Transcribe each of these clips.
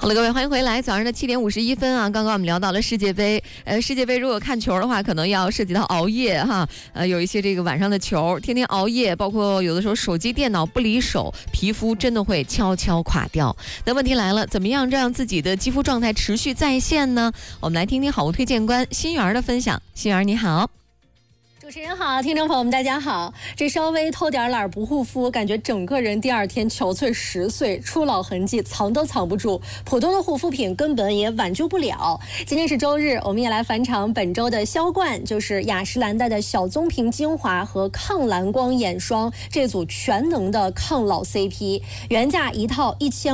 好了，各位，欢迎回来。早上的7点51分啊，刚刚我们聊到了世界杯。世界杯如果看球的话，可能要涉及到熬夜哈。有一些这个晚上的球，天天熬夜，包括有的时候手机、电脑不离手，皮肤真的会悄悄垮掉。那问题来了，怎么样让自己的肌肤状态持续在线呢？我们来听听好物推荐官心媛的分享。心媛你好。 主持人好，听众朋友们大家好。这稍微偷点懒不护肤，感觉整个人第二天憔悴10岁，初老痕迹藏都藏不住，普通的护肤品根本也挽救不了。今天是周日，我们也来返场本周的销冠，就是雅诗兰黛的小棕瓶精华和抗蓝光眼霜这组全能的抗老 CP， 原价一套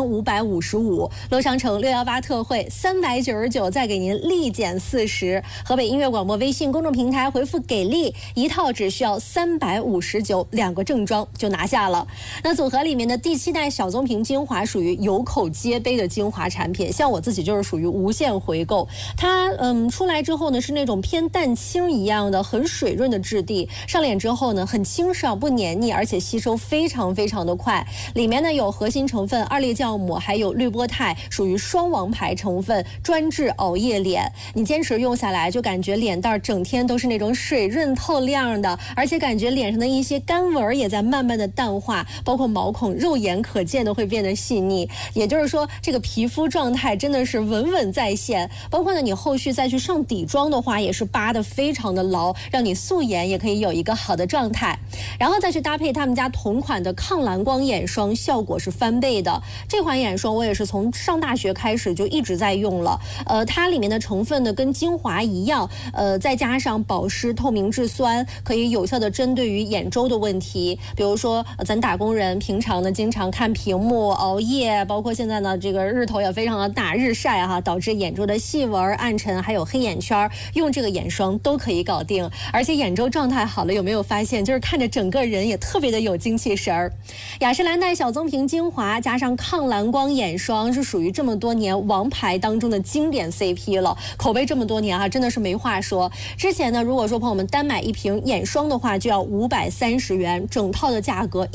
1555，乐商城618特惠399，再给您立减40。河北音乐广播微信公众平台回复给力，一套只需要359，两个正装就拿下了。那组合里面的第7代小棕瓶精华属于有口皆碑的精华产品，像我自己就是属于无限回购。它出来之后呢，是那种偏淡青一样的很水润的质地，上脸之后呢很清爽不黏腻，而且吸收非常非常的快。里面呢有核心成分2裂酵母，还有滤波肽，属于双王牌成分，专治熬夜脸。你坚持用下来，就感觉脸蛋整天都是那种水润透亮的，而且感觉脸上的一些干纹也在慢慢的淡化，包括毛孔肉眼可见的会变得细腻。也就是说，这个皮肤状态真的是稳稳在线。包括呢，你后续再去上底妆的话，也是扒得非常的牢，让你素颜也可以有一个好的状态。然后再去搭配他们家同款的抗蓝光眼霜，效果是翻倍的。这款眼霜我也是从上大学开始就一直在用了。它里面的成分呢跟精华一样，再加上保湿、透明质酸，可以有效的针对于眼周的问题。比如说咱打工人平常呢经常看屏幕熬夜，包括现在呢这个日头也非常的大，日晒哈，导致眼周的细纹、暗沉还有黑眼圈，用这个眼霜都可以搞定。而且眼周状态好了，有没有发现就是看着整个人也特别的有精气神儿。雅诗兰黛小棕瓶精华加上抗蓝光眼霜是属于这么多年王牌当中的经典 CP 了，口碑这么多年真的是没话说。之前呢如果说朋友们单买一瓶眼霜的话就要530元，整套的价格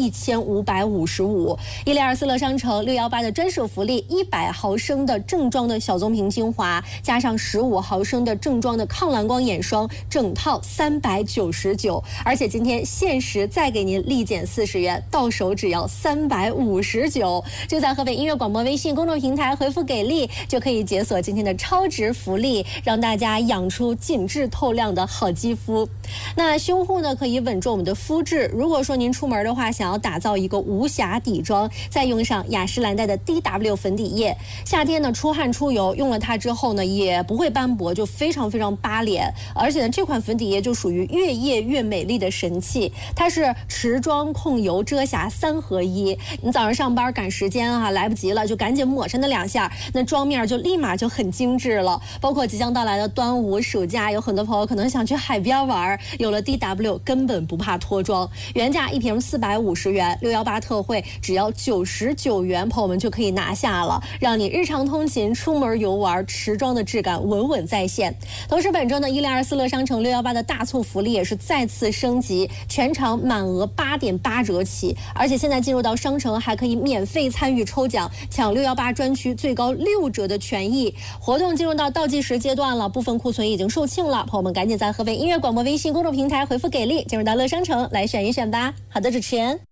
1555。124乐商城618的专属福利，100毫升的正装的小棕瓶精华加上15毫升的正装的抗蓝光眼霜，整套399。而且今天限时再给您立减40元，到手只要359。就在河北音乐广播微信公众平台回复给力，就可以解锁今天的超值福利，让大家养出紧致透亮的好肌肤。那修护呢可以稳住我们的肤质，如果说您出门的话想要打造一个无瑕底妆，再用上雅诗兰黛的 DW 粉底液，夏天呢出汗出油，用了它之后呢也不会斑驳，就非常非常扒脸。而且呢这款粉底液就属于越液越美丽的神器，它是持妆控油遮瑕3合1。你早上上班赶时间来不及了就赶紧抹上那2下，那妆面就立马就很精致了。包括即将到来的端午暑假，有很多朋友可能想去海边玩，有了 DW 根本不怕脱妆。原价一瓶450元，618特惠只要99元，朋友们就可以拿下了，让你日常通勤、出门游玩，持妆的质感稳稳在线。同时本周呢1024乐商城618的大促福利也是再次升级，全场满额8.8折起，而且现在进入到商城还可以免费参与抽奖，抢618专区最高6折的权益。活动进入到倒计时阶段了，部分库存已经售罄了，朋友们赶紧在河北音乐广播微信公众平台回复给力，进入到乐商城来选一选吧。好的，主持人。